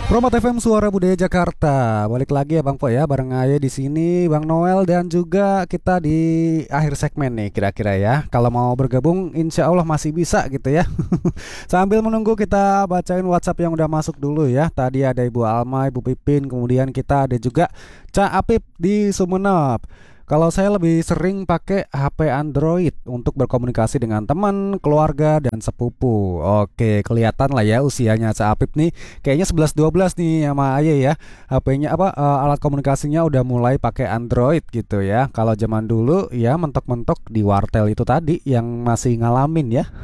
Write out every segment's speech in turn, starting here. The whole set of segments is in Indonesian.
Promo FM Suara Budaya Jakarta. Balik lagi ya Bang Po ya, bareng Aye di sini, Bang Noel dan juga kita di akhir segmen nih kira-kira ya. Kalau mau bergabung insya Allah masih bisa gitu ya. Sambil menunggu kita bacain WhatsApp yang udah masuk dulu ya. Tadi ada Ibu Alma, Ibu Pipin, kemudian kita ada juga Ca Apip di Sumenep. Kalau saya lebih sering pakai HP Android untuk berkomunikasi dengan teman, keluarga, dan sepupu. Oke, kelihatan lah ya usianya Ca Apip nih. Kayaknya 11-12 nih sama Aye ya. HP-nya alat komunikasinya udah mulai pakai Android gitu ya. Kalau zaman dulu ya mentok-mentok di wartel itu tadi yang masih ngalamin ya.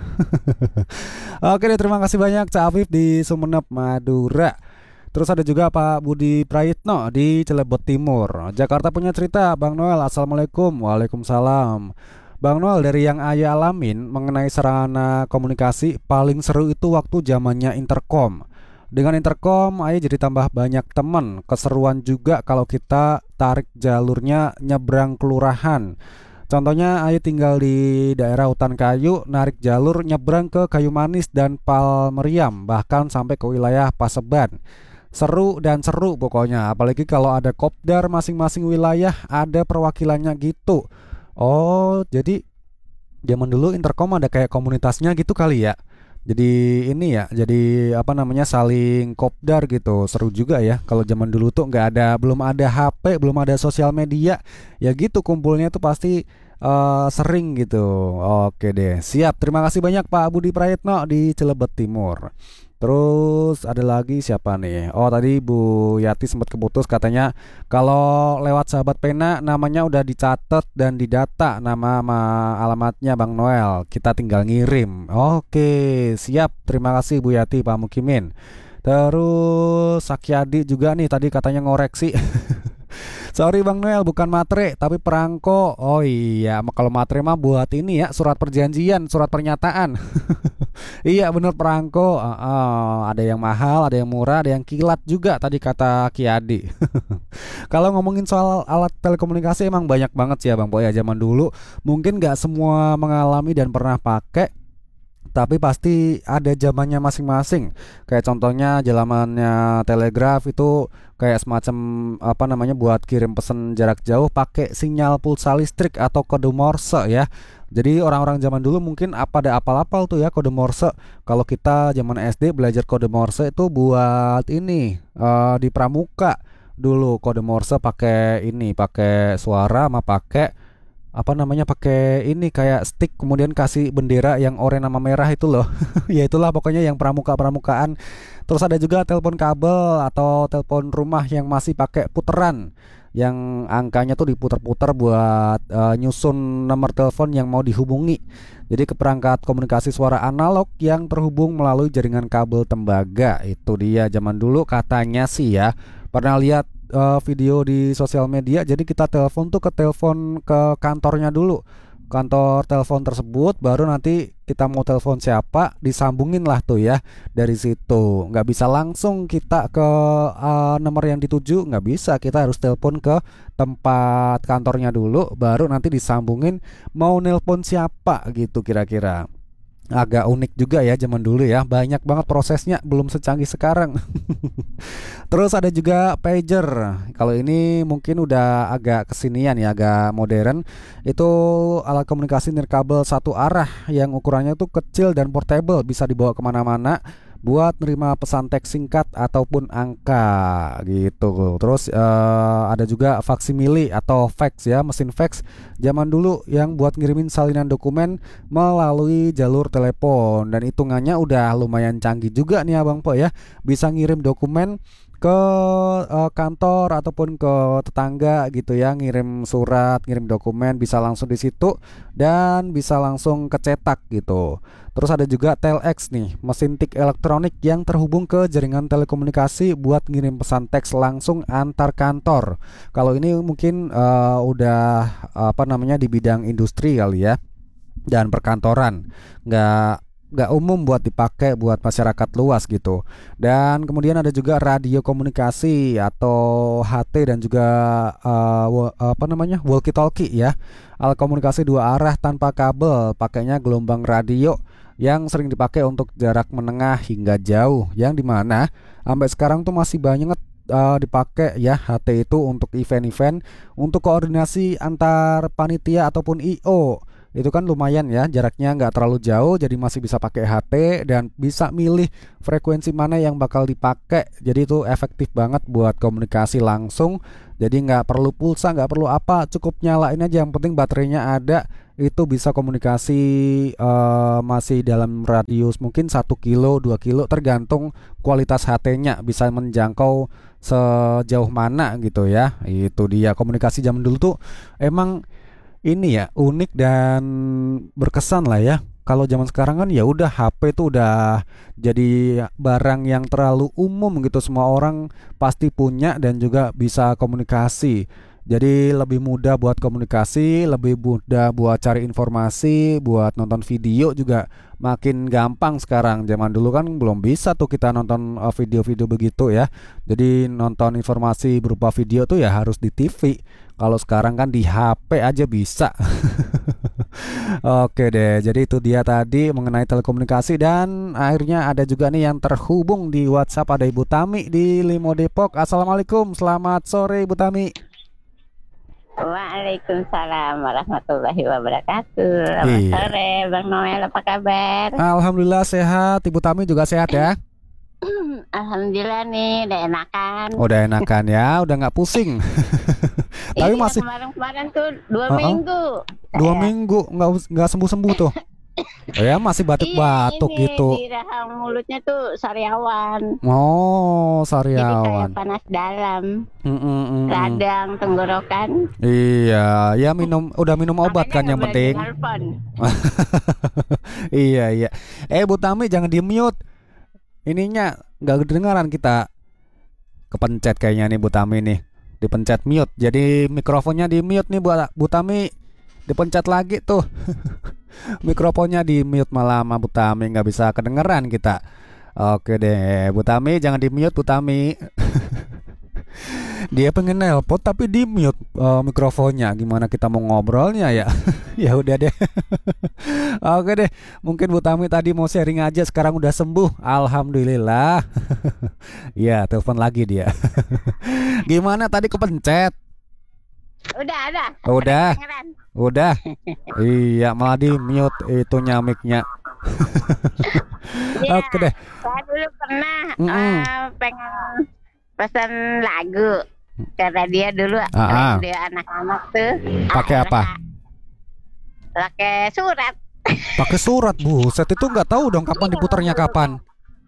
Oke deh, terima kasih banyak Ca Apip di Sumenep, Madura. Terus ada juga Pak Budi Prayitno di Cilebut Timur. Jakarta punya cerita, Bang Noel. Assalamualaikum. Waalaikumsalam. Bang Noel, dari yang Ayah alamin mengenai sarana komunikasi paling seru itu waktu zamannya intercom. Dengan intercom, Ayah jadi tambah banyak teman. Keseruan juga kalau kita tarik jalurnya nyebrang kelurahan. Contohnya Ayah tinggal di daerah hutan kayu, narik jalur nyebrang ke Kayu Manis dan Palmeriam, bahkan sampai ke wilayah Paseban. Seru dan seru pokoknya. Apalagi kalau ada kopdar masing-masing wilayah ada perwakilannya gitu. Oh, jadi zaman dulu intercom ada kayak komunitasnya gitu kali ya. Jadi ini ya, jadi apa namanya saling kopdar gitu. Seru juga ya. Kalau zaman dulu tuh nggak ada, belum ada HP, belum ada sosial media. Ya gitu kumpulnya tuh pasti sering gitu. Oke deh, siap. Terima kasih banyak Pak Budi Prayitno di Cilebet Timur. Terus ada lagi siapa nih? Oh tadi Bu Yati sempat keputus katanya kalau lewat sahabat pena namanya udah dicatat dan didata nama sama alamatnya Bang Noel. Kita tinggal ngirim. Oke, siap. Terima kasih Bu Yati, Pak Mukimin. Terus Sakyadi juga nih tadi katanya ngoreksi. Sorry Bang Noel, bukan matre tapi perangko. Oh iya, kalau matre mah buat ini ya, surat perjanjian, surat pernyataan. Iya bener perangko. Ada yang mahal, ada yang murah, ada yang kilat juga tadi kata Kiadi. Kalau ngomongin soal alat telekomunikasi emang banyak banget sih ya Bang Boy ya zaman dulu. Mungkin nggak semua mengalami dan pernah pakai, tapi pasti ada zamannya masing-masing. Kayak contohnya zamannya telegraf itu kayak semacam apa namanya buat kirim pesan jarak jauh pakai sinyal pulsa listrik atau kode Morse ya. Jadi orang-orang zaman dulu mungkin ada apal-apal tuh ya kode Morse. Kalau kita zaman SD belajar kode Morse itu buat ini di pramuka dulu kode Morse pakai ini, pakai suara sama pakai apa namanya pakai ini kayak stick kemudian kasih bendera yang oranye sama merah itu loh. Ya itulah pokoknya yang pramuka-pramukaan. Terus ada juga telepon kabel atau telepon rumah yang masih pakai puteran yang angkanya tuh diputer-puter buat nyusun nomor telepon yang mau dihubungi. Jadi ke perangkat komunikasi suara analog yang terhubung melalui jaringan kabel tembaga. Itu dia zaman dulu katanya sih ya. Pernah lihat video di sosial media. Jadi kita telepon tuh ke kantornya dulu, kantor telepon tersebut, baru nanti kita mau telepon siapa disambungin lah tuh ya dari situ. Nggak bisa langsung kita ke nomor yang dituju, nggak bisa, kita harus telepon ke tempat kantornya dulu, baru nanti disambungin mau nelpon siapa gitu kira-kira. Agak unik juga ya zaman dulu ya. Banyak banget prosesnya, belum secanggih sekarang. Terus ada juga pager. Kalau ini mungkin udah agak kesinian ya, agak modern. Itu alat komunikasi nirkabel satu arah yang ukurannya tuh kecil dan portable, bisa dibawa kemana-mana buat nerima pesan teks singkat ataupun angka gitu. Terus ada juga faksimili atau fax ya, mesin fax zaman dulu yang buat ngirimin salinan dokumen melalui jalur telepon, dan hitungannya udah lumayan canggih juga nih Abang Po ya. Bisa ngirim dokumen ke kantor ataupun ke tetangga gitu ya, ngirim surat, ngirim dokumen bisa langsung di situ dan bisa langsung kecetak gitu. Terus ada juga telex nih, mesin tik elektronik yang terhubung ke jaringan telekomunikasi buat ngirim pesan teks langsung antar kantor. Kalau ini mungkin udah apa namanya di bidang industri kali ya dan perkantoran, nggak umum buat dipakai buat masyarakat luas gitu. Dan kemudian ada juga radio komunikasi atau HT dan juga apa namanya walkie talkie ya, alat komunikasi dua arah tanpa kabel, pakainya gelombang radio yang sering dipakai untuk jarak menengah hingga jauh, yang dimana sampai sekarang tuh masih banyak dipakai ya HT itu untuk event-event, untuk koordinasi antar panitia ataupun IO. Itu kan lumayan ya, jaraknya nggak terlalu jauh, jadi masih bisa pakai HT dan bisa milih frekuensi mana yang bakal dipakai. Jadi itu efektif banget buat komunikasi langsung. Jadi nggak perlu pulsa, nggak perlu apa, cukup nyalain aja, yang penting baterainya ada. Itu bisa komunikasi masih dalam radius mungkin 1 kilo, 2 kilo, tergantung kualitas HT-nya bisa menjangkau sejauh mana gitu ya. Itu dia, komunikasi zaman dulu tuh emang ini ya unik dan berkesan lah ya. Kalau zaman sekarang kan ya udah HP tuh udah jadi barang yang terlalu umum gitu, semua orang pasti punya dan juga bisa komunikasi. Jadi lebih mudah buat komunikasi, lebih mudah buat cari informasi, buat nonton video juga makin gampang sekarang. Zaman dulu kan belum bisa tuh kita nonton video-video begitu ya. Jadi nonton informasi berupa video tuh ya harus di TV. Kalau sekarang kan di HP aja bisa. Oke deh, jadi itu dia tadi mengenai telekomunikasi, dan akhirnya ada juga nih yang terhubung di WhatsApp, ada Ibu Tami di Limo Depok. Assalamualaikum, selamat sore Ibu Tami. Waalaikumsalam warahmatullahi wabarakatuh. Selamat Iya. sore Bang Noel, apa kabar? Alhamdulillah sehat, Ibu Tami juga sehat ya? Alhamdulillah nih, udah enakan. Udah enakan ya, udah nggak pusing. Tapi Iya, masih kemarin-kemarin tuh 2 uh-uh, minggu. 2 minggu nggak sembuh tuh. Oh ya, masih Iya, batuk-batuk ini gitu. di rahang mulutnya tuh sariawan. Oh, Jadi kayak sariawan. panas dalam, Mm-mm-mm. radang tenggorokan. Iya, ya udah minum obat Makanya kan nggak yang berani penting. nelpon. Iya, iya. Bu Tami jangan di mute. Ininya nggak kedengaran kita. Kepencet kayaknya nih Bu Tami nih. Dipencet mute. Jadi mikrofonnya di mute nih Bu Tami. Dipencet lagi tuh. Mikrofonnya di mute malah sama Bu Tami, nggak bisa kedengeran kita. Oke deh, Bu Tami jangan di mute Bu Tami. Dia pengen nelpon tapi di mute mikrofonnya. Gimana kita mau ngobrolnya ya? Ya udah deh. Oke deh, mungkin Bu Tami tadi mau sharing aja, sekarang udah sembuh. Alhamdulillah. Ya, telepon lagi dia. Gimana tadi kepencet? Udah. Udah. Kedengeran. Udah. Iya, malah di mute itunya mic-nya. Iya, Oke deh. saya dulu pernah Mm-mm. pengen pesan lagu karena dia dulu radio anak-anak tuh Pakai apa? pakai surat, Pakai surat, buset, itu nggak tahu dong kapan diputarnya kapan.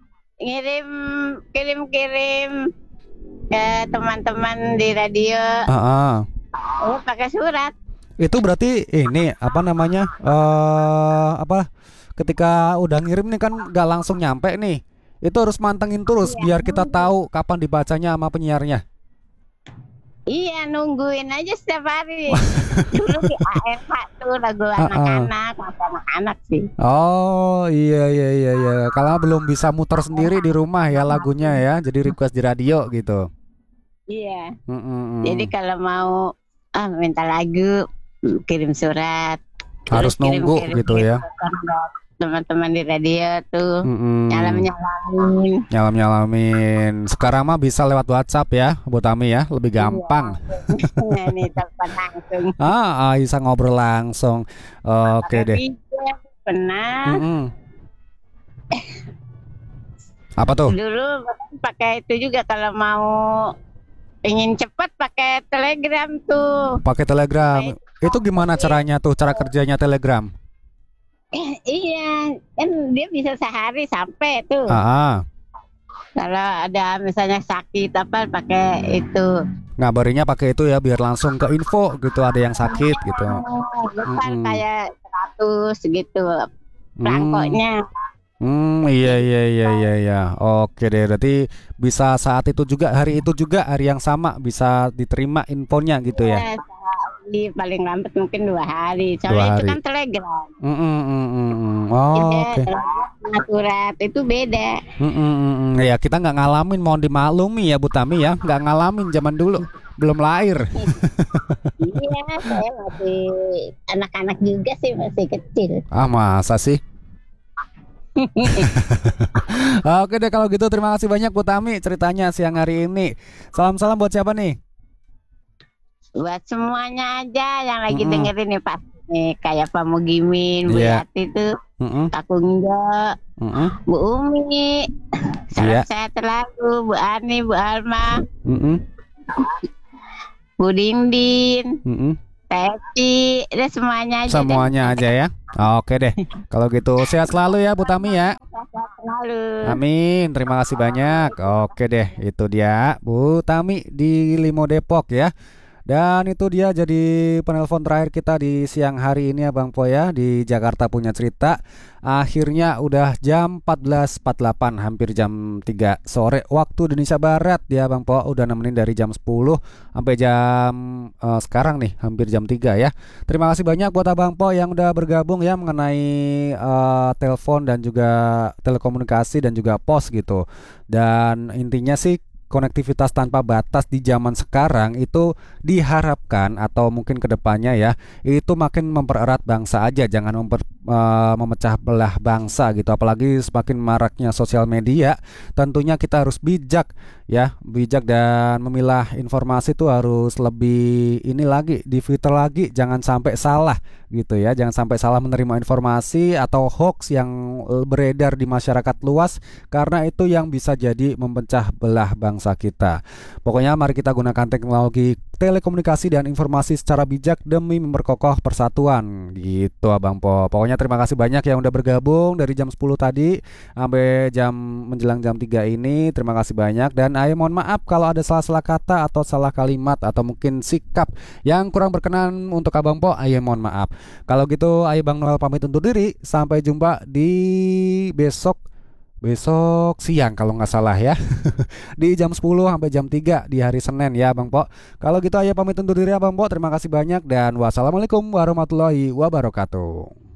kirim ke teman-teman di radio. Pakai surat. Itu berarti ini apa namanya? Apa? Ketika udah ngirim nih kan nggak langsung nyampe nih. Itu harus mantengin terus biar kita tahu kapan dibacanya sama penyiarnya. Iya, nungguin aja setiap hari. Dulu di ARH tuh lagu anak-anak, anak-anak sih. Oh iya. Kalau belum bisa muter sendiri di rumah ya lagunya ya, jadi request di radio gitu. Iya. Jadi kalau mau minta lagu, kirim surat. Harus nunggu gitu ya. Teman-teman di radio tuh nyalamin. Sekarang mah bisa lewat WhatsApp ya, Bu Tami ya, lebih gampang. Iya. Nih telepon langsung. Bisa ngobrol langsung. Oke deh. Pernah. Apa tuh? Dulu pakai itu juga kalau mau ingin cepat pakai Telegram tuh. Pakai Telegram. Itu gimana caranya tuh, cara kerjanya Telegram? Iya, kan dia bisa sehari sampai tuh. Kalau ada misalnya sakit apa pakai itu. Ngabarinnya pakai itu ya, biar langsung ke info gitu, ada yang sakit gitu. Bukan kayak 100 gitu pelangkoknya. Iya. Oke deh, berarti bisa saat itu juga, hari itu juga, hari yang sama bisa diterima infonya gitu ya. Di paling lambat mungkin 2 hari. Soalnya itu kan Telegram. Oke. Surat itu beda. Ya kita nggak ngalamin, mohon dimaklumi ya Bu Tami ya, nggak ngalamin zaman dulu, belum lahir. Iya, saya masih anak-anak juga sih, masih kecil. Masa sih? Oke deh kalau gitu terima kasih banyak Bu Tami ceritanya siang hari ini. Salam-salam buat siapa nih? Buat semuanya aja yang lagi Mm-mm. dengerin nih pasti nih kayak Pak Mugimin, Bu Iya. Yati tuh, Mm-mm. Kak Kunjo, Mm-mm. Bu Umi, salam Iya. sehat selalu, Bu Ani, Bu Alma, Mm-mm. Bu Dindin, Mm-mm. Teti, udah semuanya aja deh. Semuanya aja ya. Oke deh. Kalau gitu sehat selalu ya Bu Tami ya. Sehat selalu. Amin. Terima kasih banyak. Oke deh, itu dia Bu Tami di Limo Depok ya. Dan itu dia jadi penelpon terakhir kita di siang hari ini ya Bang Po ya di Jakarta punya cerita. Akhirnya udah jam 14.48 hampir jam 3 sore waktu Indonesia Barat ya Bang Po. Udah nemenin dari jam 10 sampai jam sekarang nih hampir jam 3 ya. Terima kasih banyak buat Abang Po yang udah bergabung ya mengenai telepon dan juga telekomunikasi dan juga pos gitu. Dan intinya sih konektivitas tanpa batas di zaman sekarang itu diharapkan atau mungkin kedepannya ya itu makin mempererat bangsa aja jangan memecah belah bangsa gitu apalagi semakin maraknya sosial media tentunya kita harus bijak ya bijak dan memilah informasi itu harus lebih ini lagi difilter lagi jangan sampai salah gitu ya jangan sampai salah menerima informasi atau hoax yang beredar di masyarakat luas karena itu yang bisa jadi memecah belah bangsa kita. Pokoknya mari kita gunakan teknologi telekomunikasi dan informasi secara bijak demi memperkokoh persatuan gitu Abang Po. Pokoknya terima kasih banyak yang udah bergabung dari jam 10 tadi sampai jam menjelang jam 3 ini. Terima kasih banyak dan ayo mohon maaf kalau ada salah-salah kata atau salah kalimat atau mungkin sikap yang kurang berkenan untuk Abang Po. Ayo mohon maaf. Kalau gitu ayo Bang Noel pamit undur diri. Sampai jumpa di besok besok siang kalau nggak salah ya di jam 10 sampai jam 3 di hari Senin ya Bang Po. Kalau gitu ayo pamit undur diri ya Bang Po. Terima kasih banyak dan wassalamualaikum warahmatullahi wabarakatuh.